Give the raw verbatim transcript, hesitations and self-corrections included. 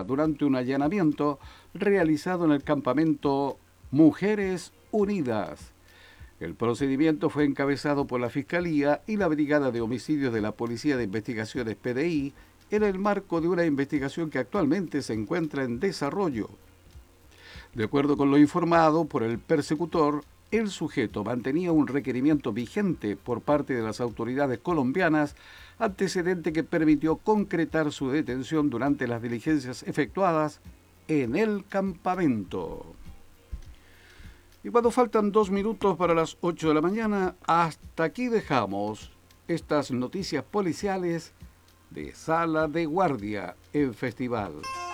durante un allanamiento realizado en el campamento Mujeres Unidas. El procedimiento fue encabezado por la Fiscalía y la Brigada de Homicidios de la Policía de Investigaciones P D I en el marco de una investigación que actualmente se encuentra en desarrollo. De acuerdo con lo informado por el persecutor, el sujeto mantenía un requerimiento vigente por parte de las autoridades colombianas, antecedente que permitió concretar su detención durante las diligencias efectuadas en el campamento. Y cuando faltan dos minutos para las ocho de la mañana, hasta aquí dejamos estas noticias policiales de Sala de Guardia en Festival.